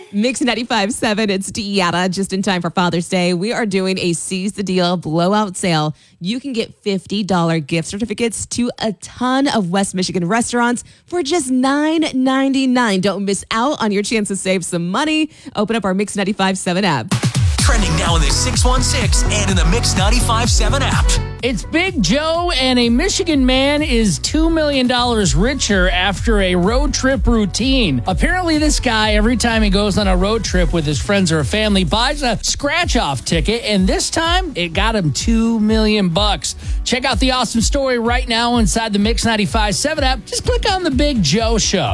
Mix 95.7, it's Deanna, just in time for Father's Day. We are doing a Seize the Deal blowout sale. You can get $50 gift certificates to a ton of West Michigan restaurants for just $9.99. Don't miss out on your chance to save some money. Open up our Mix 95.7 app. Trending now in the 616 and in the Mix 95.7 app. It's Big Joe, and a Michigan man is $2 million richer after a road trip routine. Apparently, this guy, every time he goes on a road trip with his friends or family, buys a scratch-off ticket, and this time, it got him $2 million. Check out the awesome story right now inside the Mix 95.7 app. Just click on the Big Joe Show.